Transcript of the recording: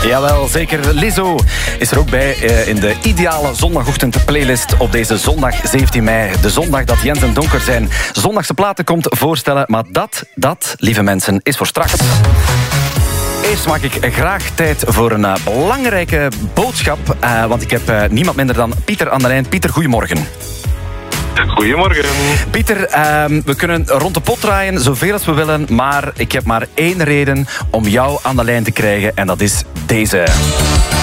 Jawel, zeker. Lizzo is er ook bij in de ideale zondagochtend playlist op deze zondag 17 mei. De zondag dat Jens en Donker zijn zondagse platen komt voorstellen. Maar dat, lieve mensen, is voor straks. Eerst maak ik graag tijd voor een belangrijke boodschap. Want ik heb niemand minder dan Pieter aan de lijn. Pieter, goedemorgen. Goedemorgen. Pieter, we kunnen rond de pot draaien zoveel als we willen, maar ik heb maar één reden om jou aan de lijn te krijgen en dat is deze.